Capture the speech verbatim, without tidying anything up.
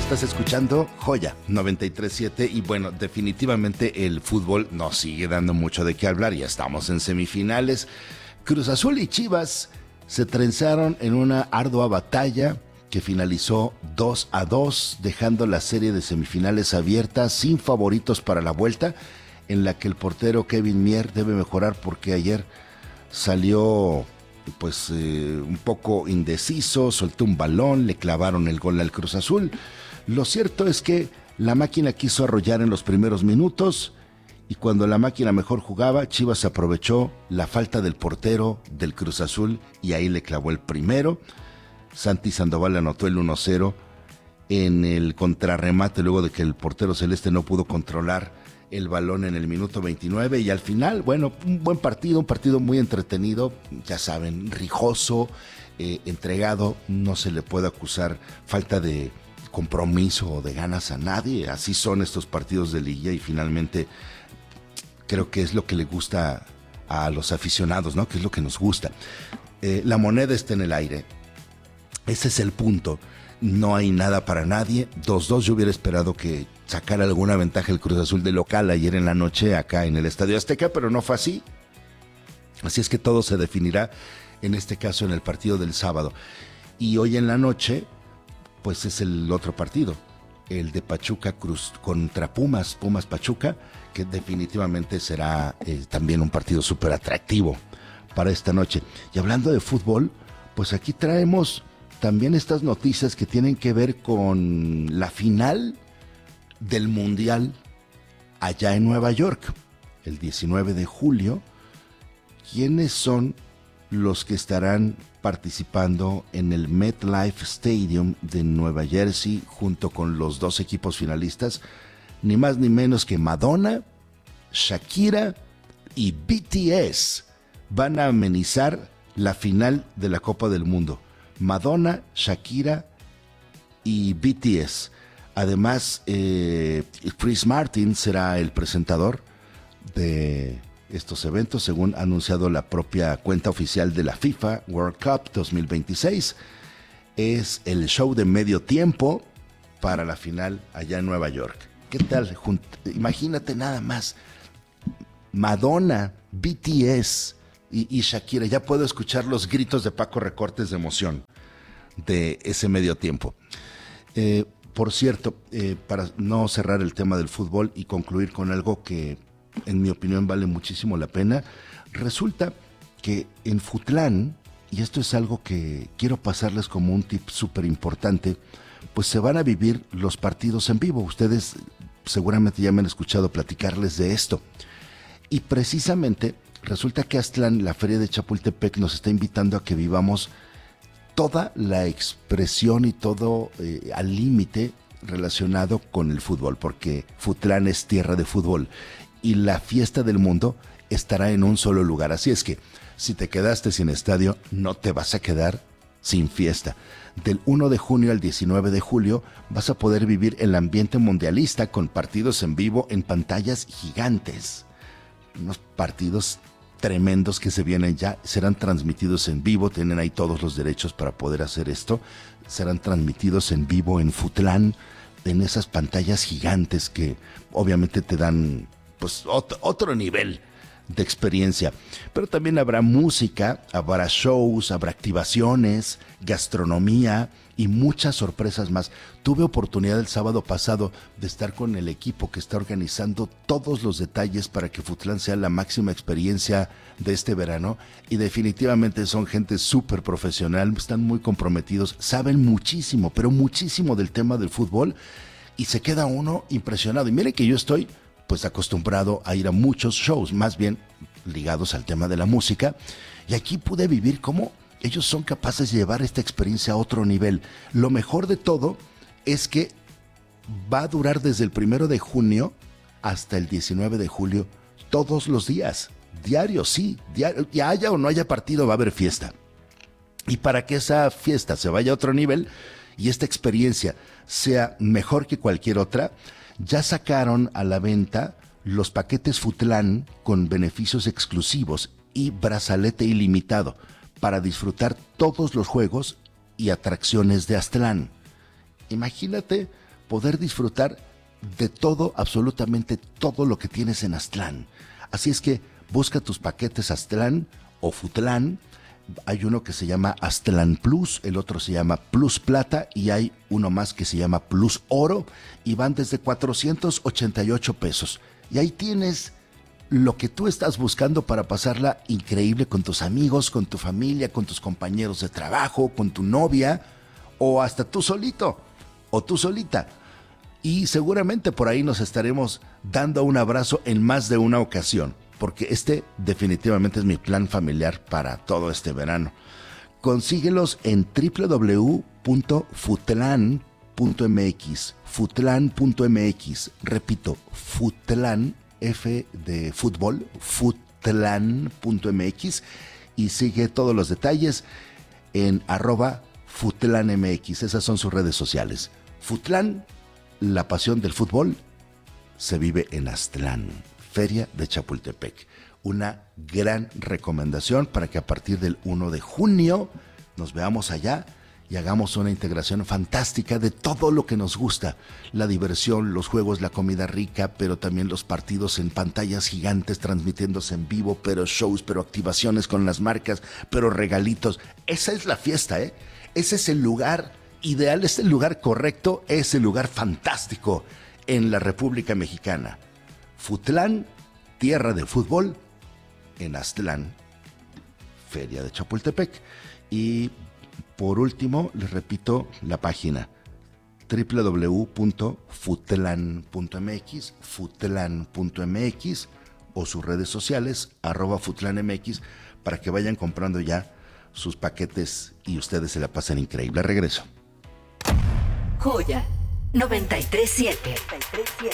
Estás escuchando Joya noventa y tres punto siete y bueno, definitivamente el fútbol nos sigue dando mucho de qué hablar. Ya estamos en semifinales. Cruz Azul y Chivas se trenzaron en una ardua batalla que finalizó dos a dos, dejando la serie de semifinales abierta sin favoritos para la vuelta, en la que el portero Kevin Mier debe mejorar porque ayer salió pues eh, un poco indeciso, soltó un balón, le clavaron el gol al Cruz Azul. Lo cierto es que la máquina quiso arrollar en los primeros minutos y cuando la máquina mejor jugaba, Chivas aprovechó la falta del portero del Cruz Azul y ahí le clavó el primero. Santi Sandoval anotó el uno cero en el contrarremate luego de que el portero celeste no pudo controlar el balón en el minuto veintinueve y al final, bueno, un buen partido, un partido muy entretenido, ya saben, rijoso, eh, entregado, no se le puede acusar falta de compromiso o de ganas a nadie, así son estos partidos de liga y finalmente creo que es lo que le gusta a los aficionados, ¿no? Que es lo que nos gusta. Eh, la moneda está en el aire, ese es el punto. No hay nada para nadie. dos dos, yo hubiera esperado que sacara alguna ventaja el Cruz Azul de local ayer en la noche acá en el Estadio Azteca, pero no fue así. Así es que todo se definirá en este caso en el partido del sábado. Y hoy en la noche, pues es el otro partido, el de Pachuca Cruz contra Pumas, Pumas Pachuca, que definitivamente será eh, también un partido súper atractivo para esta noche. Y hablando de fútbol, pues aquí traemos también estas noticias que tienen que ver con la final del Mundial allá en Nueva York, el diecinueve de julio. ¿Quiénes son los que estarán participando en el MetLife Stadium de Nueva Jersey junto con los dos equipos finalistas? Ni más ni menos que Madonna, Shakira y B T S van a amenizar la final de la Copa del Mundo. Madonna, Shakira y B T S. Además, eh, Chris Martin será el presentador de estos eventos, según ha anunciado la propia cuenta oficial de la FIFA World Cup dos mil veintiséis. Es el show de medio tiempo para la final allá en Nueva York. ¿Qué tal? Junt- Imagínate nada más. Madonna, B T S y, y Shakira. Ya puedo escuchar los gritos de Paco Recortes de emoción de ese medio tiempo. Eh, por cierto, eh, para no cerrar el tema del fútbol y concluir con algo que en mi opinión vale muchísimo la pena, resulta que en Futlán, y esto es algo que quiero pasarles como un tip súper importante, pues se van a vivir los partidos en vivo. Ustedes seguramente ya me han escuchado platicarles de esto. Y precisamente resulta que Aztlán, la feria de Chapultepec, nos está invitando a que vivamos toda la expresión y todo eh, al límite relacionado con el fútbol, porque Futlán es tierra de fútbol y la fiesta del mundo estará en un solo lugar. Así es que si te quedaste sin estadio, no te vas a quedar sin fiesta. Del uno de junio al diecinueve de julio vas a poder vivir el ambiente mundialista con partidos en vivo en pantallas gigantes. Unos partidos tremendos que se vienen ya, serán transmitidos en vivo, tienen ahí todos los derechos para poder hacer esto, serán transmitidos en vivo en Futlán, en esas pantallas gigantes que obviamente te dan pues otro, otro nivel de experiencia, pero también habrá música, habrá shows, habrá activaciones, gastronomía y muchas sorpresas más. Tuve oportunidad el sábado pasado de estar con el equipo que está organizando todos los detalles para que Futlán sea la máxima experiencia de este verano y definitivamente son gente súper profesional, están muy comprometidos, saben muchísimo, pero muchísimo del tema del fútbol y se queda uno impresionado. Y miren que yo estoy pues acostumbrado a ir a muchos shows, más bien ligados al tema de la música, y aquí pude vivir cómo ellos son capaces de llevar esta experiencia a otro nivel. Lo mejor de todo es que va a durar desde el primero de junio hasta el diecinueve de julio, todos los días, diario, sí, diario, ya haya o no haya partido va a haber fiesta. Y para que esa fiesta se vaya a otro nivel y esta experiencia sea mejor que cualquier otra, ya sacaron a la venta los paquetes Futlán con beneficios exclusivos y brazalete ilimitado para disfrutar todos los juegos y atracciones de Aztlán. Imagínate poder disfrutar de todo, absolutamente todo lo que tienes en Aztlán. Así es que busca tus paquetes Aztlán o Futlán. Hay uno que se llama Aztlán Plus, el otro se llama Plus Plata y hay uno más que se llama Plus Oro y van desde cuatrocientos ochenta y ocho pesos. Y ahí tienes lo que tú estás buscando para pasarla increíble con tus amigos, con tu familia, con tus compañeros de trabajo, con tu novia o hasta tú solito o tú solita. Y seguramente por ahí nos estaremos dando un abrazo en más de una ocasión, porque este definitivamente es mi plan familiar para todo este verano. Consíguelos en doble u doble u doble u punto futlán punto m x, futlán punto m x, repito, Futlán, F de fútbol, futlán punto m x, y sigue todos los detalles en arroba futlánmx, esas son sus redes sociales. Futlán, la pasión del fútbol se vive en Aztlán, Feria de Chapultepec. Una gran recomendación para que a partir del primero de junio nos veamos allá y hagamos una integración fantástica de todo lo que nos gusta. La diversión, los juegos, la comida rica, pero también los partidos en pantallas gigantes transmitiéndose en vivo, pero shows, pero activaciones con las marcas, pero regalitos. Esa es la fiesta, ¿eh? Ese es el lugar ideal, es el lugar correcto, es el lugar fantástico en la República Mexicana. Futlán, tierra de fútbol, en Aztlán, Feria de Chapultepec. Y por último, les repito la página doble u doble u doble u punto futlán punto m x, futlán punto m x o sus redes sociales, arroba futlánmx, para que vayan comprando ya sus paquetes y ustedes se la pasen increíble. Regreso. Joya noventa y tres punto siete.